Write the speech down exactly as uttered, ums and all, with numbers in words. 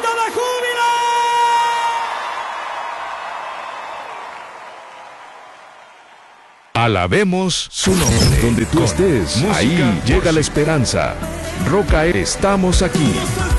de júbilo. Alabemos su nombre. Donde tú Con estés, música, ahí llega música. la esperanza. Roca, estamos aquí.